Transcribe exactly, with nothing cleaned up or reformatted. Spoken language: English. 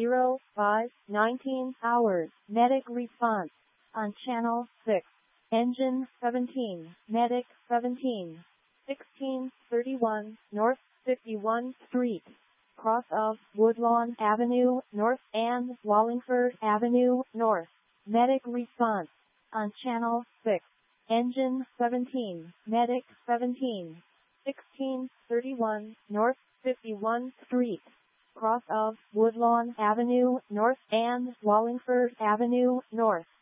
zero five nineteen hours. Medic response on channel six. Engine seventeen. Medic seventeen. sixteen thirty-one North fifty-first Street. Cross of Woodlawn Avenue North and Wallingford Avenue North. Medic response on channel six. Engine seventeen. Medic seventeen. sixteen thirty-one North fifty-first Street. Cross of Woodlawn Avenue North and Wallingford Avenue North.